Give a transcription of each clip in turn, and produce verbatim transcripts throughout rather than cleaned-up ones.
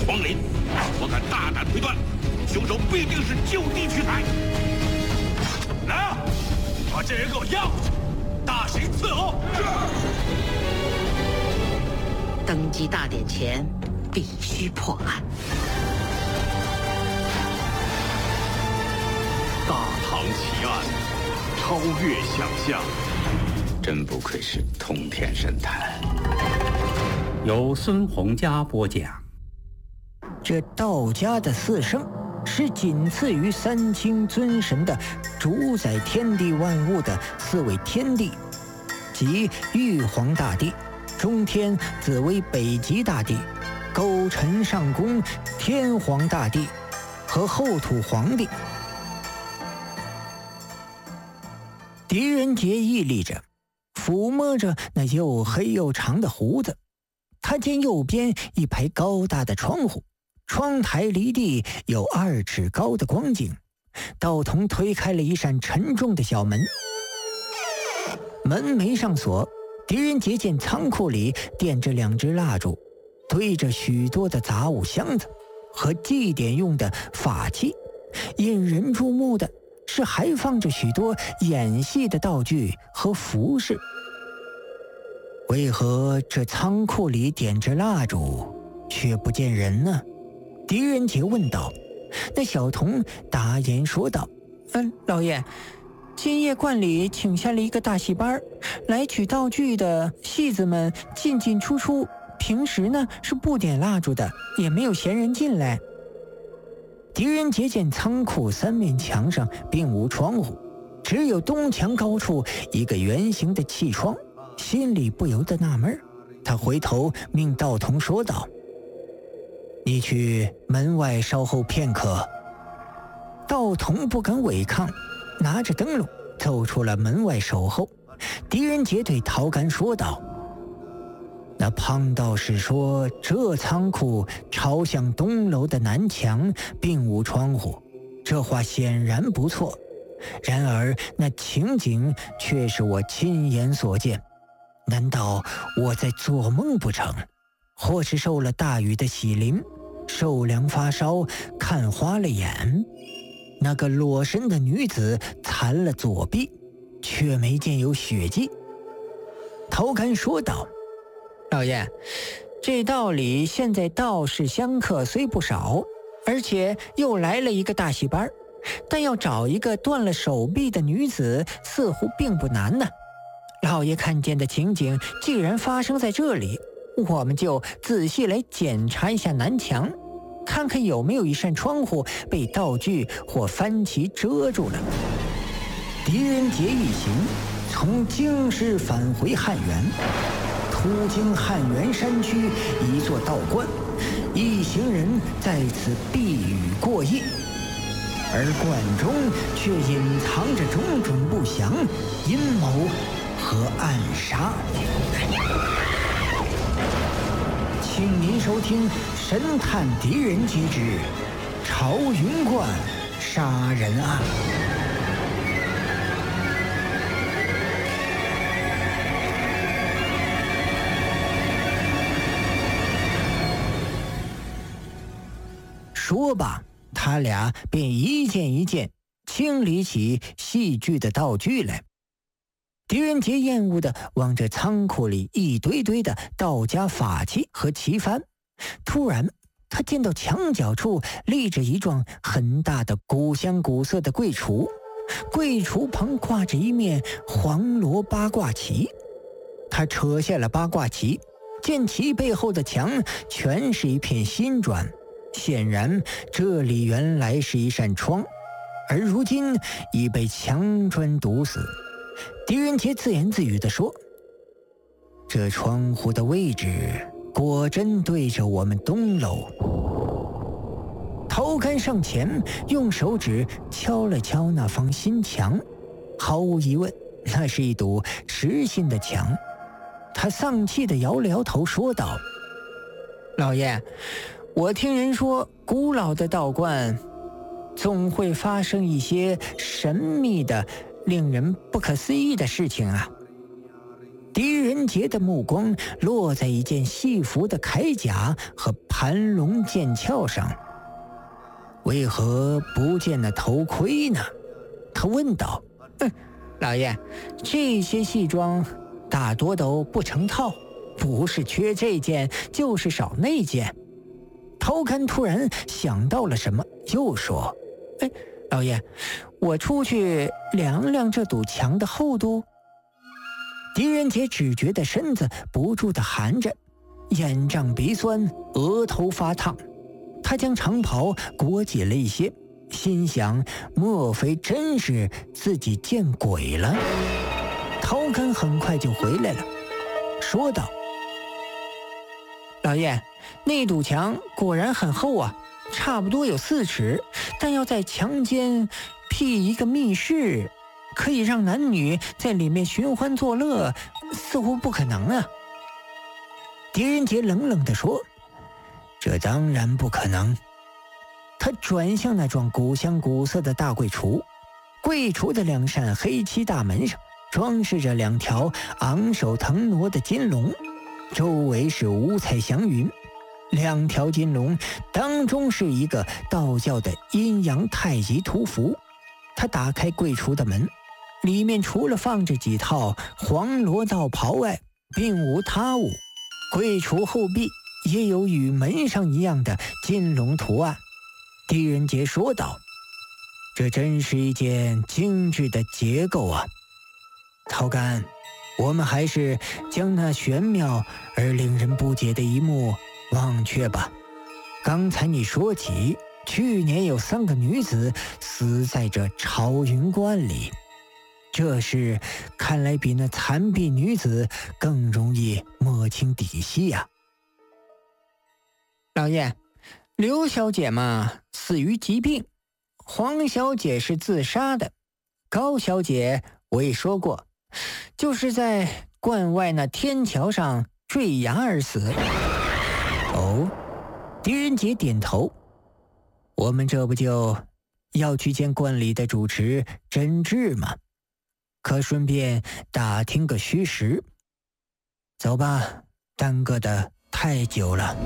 皇陵，我敢大胆推断，凶手必定是就地取材。来啊，把这人给我押过去，大刑伺候。 登基大典前，必须破案。 大唐奇案，超越想象。 真不愧是通天神探。 由孙洪佳播讲。 这道家的四圣是仅次于三清尊神的主宰天地万物的四位天帝，即玉皇大帝、中天紫微北极大帝、勾陈上宫天皇大帝和后土皇帝。狄仁杰屹立着，抚摸着那又黑又长的胡子。他见右边一排高大的窗户，窗台离地有二尺高的光景。道童推开了一扇沉重的小门，门没上锁。狄仁杰见仓库里点着两支蜡烛，堆着许多的杂物箱子和祭典用的法器。引人注目的是还放着许多演戏的道具和服饰。为何这仓库里点着蜡烛却不见人呢？狄仁杰问道。那小童答言说道：嗯，老爷，今夜观里请下了一个大戏班，来取道具的戏子们进进出出，平时呢是不点蜡烛的，也没有闲人进来。狄仁杰见仓库三面墙上并无窗户，只有东墙高处一个圆形的气窗，心里不由得纳闷。他回头命道童说道：你去门外稍后片刻。道童不敢违抗，拿着灯笼走出了门外守候。狄仁杰对陶干说道：那胖道士说这仓库朝向东楼的南墙并无窗户，这话显然不错，然而那情景却是我亲眼所见，难道我在做梦不成？或是受了大雨的洗淋，受凉发烧，看花了眼。那个裸身的女子残了左臂，却没见有血迹。陶干说道：老爷，这道里现在道士香客虽不少，而且又来了一个大戏班，但要找一个断了手臂的女子似乎并不难呢。老爷看见的情景既然发生在这里，我们就仔细来检查一下南墙，看看有没有一扇窗户被道具或幡旗遮住了。狄仁杰一行从京师返回汉源，途经汉源山区一座道观，一行人在此避雨过夜，而观中却隐藏着种种不祥、阴谋和暗杀。请您收听《神探狄仁杰之朝云观杀人案》。说罢，他俩便一件一件清理起戏剧的道具来。狄仁杰厌恶地望着仓库里一堆堆的道家法器和旗幡，突然他见到墙角处立着一幢很大的古香古色的柜橱，柜橱旁挂着一面黄罗八卦旗。他扯下了八卦旗，见其背后的墙全是一片新砖，显然这里原来是一扇窗，而如今已被墙砖堵死。狄仁杰自言自语地说：这窗户的位置果真对着我们东楼。陶干上前用手指敲了敲那方新墙，毫无疑问，那是一堵实心的墙。他丧气地摇了摇头说道：老爷，我听人说古老的道观总会发生一些神秘的令人不可思议的事情啊。 狄仁杰的目光落在一件戏服的铠甲和盘龙剑鞘上。为何不见那头盔呢？他问道。嗯，老爷，这些戏装大多都不成套，不是缺这件就是少那件。陶侃突然想到了什么，又说：哎，老爷，我出去量量这堵墙的厚度。狄仁杰只觉得身子不住地寒着，眼胀鼻酸，额头发烫。他将长袍裹紧了一些，心想莫非真是自己见鬼了。陶侃很快就回来了，说道：老爷，那堵墙果然很厚啊，差不多有四尺，但要在墙间辟一个密室，可以让男女在里面寻欢作乐，似乎不可能啊。狄仁杰冷冷地说：这当然不可能。他转向那幢古香古色的大柜橱，柜橱的两扇黑漆大门上装饰着两条昂首腾挪的金龙，周围是五彩祥云。两条金龙当中是一个道教的阴阳太极图符。他打开柜橱的门，里面除了放着几套黄罗道袍外，并无他物。柜橱后壁也有与门上一样的金龙图案。狄仁杰说道：这真是一件精致的结构啊。陶侃，我们还是将那玄妙而令人不解的一幕忘却吧。刚才你说起去年有三个女子死在这朝云观里，这事看来比那残婢女子更容易摸清底细呀。老爷，刘小姐嘛死于疾病，黄小姐是自杀的，高小姐我也说过，就是在观外那天桥上坠崖而死。哦，狄仁杰点头。我们这不就要去见观里的主持真挚吗？可顺便打听个虚实。走吧，耽搁的太久了。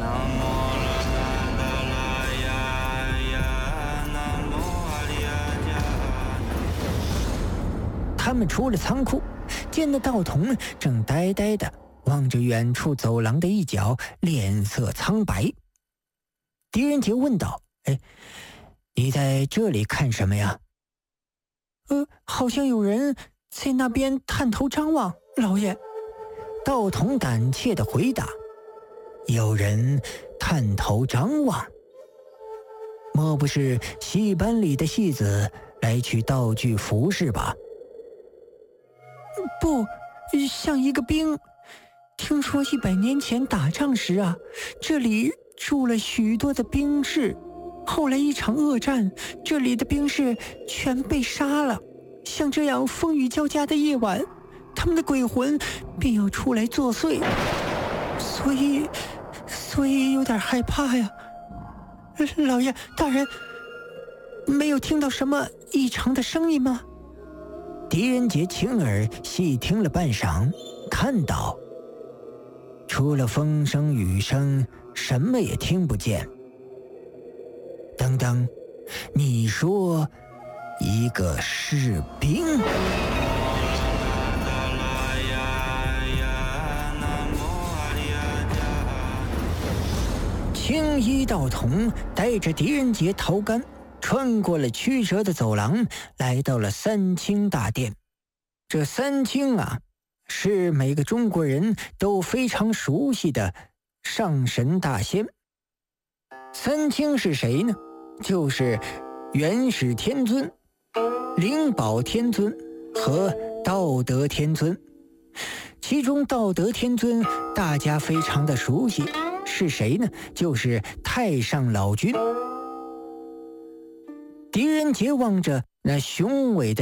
他们出了仓库，见那道童正呆呆的望着远处走廊的一角，脸色苍白。狄仁杰问道：哎，你在这里看什么呀？呃，好像有人在那边探头张望，老爷。道童胆怯地回答：有人探头张望？莫不是戏班里的戏子来取道具服饰吧？不，像一个兵。听说一百年前打仗时啊，这里住了许多的兵士，后来一场恶战，这里的兵士全被杀了。像这样风雨交加的夜晚，他们的鬼魂便要出来作祟，所以所以有点害怕呀。老爷大人，没有听到什么异常的声音吗？狄仁杰亲耳细听了半晌，看到除了风声雨声，什么也听不见。等等，你说一个士兵？青衣道童带着狄仁杰、陶侃穿过了曲折的走廊，来到了三清大殿。这三清啊，是每个中国人都非常熟悉的上神大仙。三清是谁呢？就是元始天尊、灵宝天尊和道德天尊。其中道德天尊大家非常的熟悉，是谁呢？就是太上老君。狄仁杰望着那雄伟的